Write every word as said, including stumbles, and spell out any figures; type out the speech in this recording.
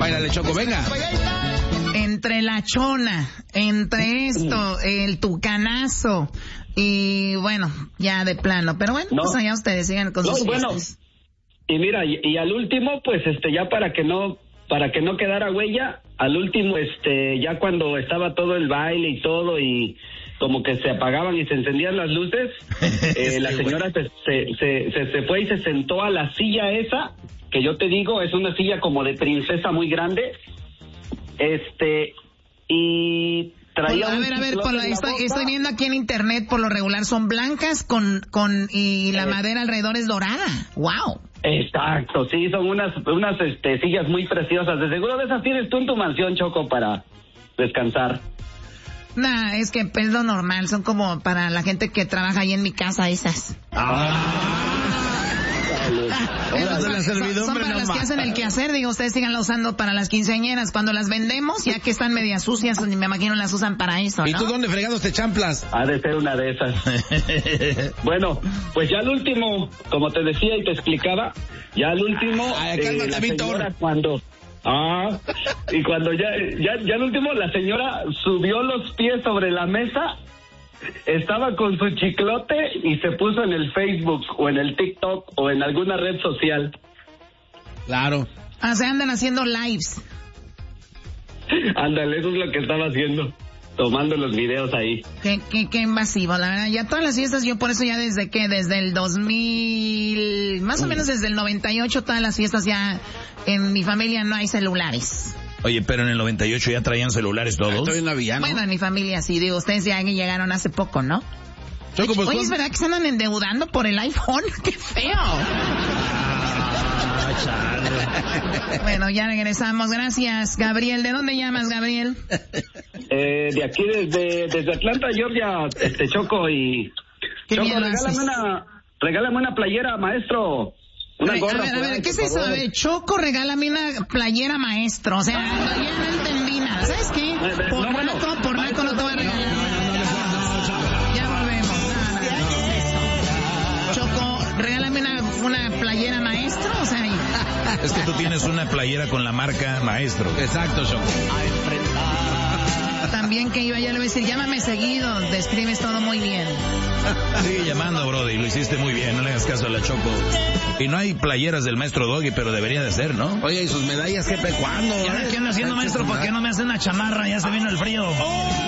Báilale, Choco, venga. Entre la chona, entre esto, el tucanazo y bueno, ya de plano. Pero bueno, no. pues allá ustedes sigan con no, sus bueno, fiestas. Y mira, y, y al último, pues este, ya para que no, para que no quedara huella, al último, este, ya cuando estaba todo el baile y todo y como que se apagaban y se encendían las luces, eh, la señora se, se, se, se, se fue y se sentó a la silla esa, que yo te digo, es una silla como de princesa muy grande, este, y traía a un ver, a ver, por la, en la estoy, boca. estoy viendo aquí en internet, por lo regular son blancas con, con, y la Eh. madera alrededor es dorada. ¡Wow! Exacto, sí, son unas, unas, este, sillas muy preciosas, de seguro de esas tienes tú en tu mansión, Choco, para descansar. Nah, es que es lo normal, son como para la gente que trabaja ahí en mi casa esas. Ah. Esas son, la servidumbre, son para no las más. que hacen el quehacer, digo, ustedes siganla usando para las quinceañeras. Cuando las vendemos, ya que están medias sucias, me imagino las usan para eso, ¿no? ¿Y tú dónde fregados te champlas? Ha de ser una de esas. Bueno, pues ya al último, como te decía y te explicaba, ya al último, Ay, eh, cálmate, la Víctor. señora cuando... Ah, y cuando ya, ya, ya al último la señora subió los pies sobre la mesa, estaba con su chiclote y se puso en el Facebook o en el TikTok o en alguna red social. Claro. Ah, se andan haciendo lives. Ándale, eso es lo que estaba haciendo, tomando los videos ahí. Qué, qué, qué invasivo, la verdad. Ya todas las fiestas, yo por eso ya desde que, desde el dos mil, más o menos desde el noventa y ocho, todas las fiestas ya, en mi familia no hay celulares. Oye, pero en el noventa y ocho ya traían celulares todos. Estoy en Navidad, ¿no? Bueno, en mi familia sí, digo, ustedes ya llegaron hace poco, ¿no? Choco, pues, Oye, ¿es verdad que se andan endeudando por el iPhone? ¡Qué feo! Bueno, ya regresamos. Gracias, Gabriel. ¿De dónde llamas, Gabriel? Eh, de aquí desde, desde Atlanta, Georgia, este Choco y... ¿Qué Choco, bien lo regálame haces? una, regálame una playera, maestro. Una Re- gorra. a ver, a por ver, ahí, ¿qué es por eso? A favor. ver, Choco, regálame una playera maestro. O sea, no, ya no entendí nada. ¿Sabes qué? Eh, eh, Por no, bueno, naco, por naco no te voy a regalar. Ya volvemos. No, no, no, ¿qué es eso? Choco, regálame una, una playera maestro. O sea, Es que tú tienes una playera con la marca Maestro. Exacto, Choco. también que iba, ya le voy a decir, llámame seguido, describes todo muy bien. Sigue llamando, brody, lo hiciste muy bien, no le hagas caso a la Choco. Y no hay playeras del maestro Doggy, pero debería de ser, ¿no? Oye, ¿y sus medallas qué pe cuándo? ¿Y ahora qué anda haciendo, maestro? ¿Por qué no me hace una chamarra? Ya se vino el frío.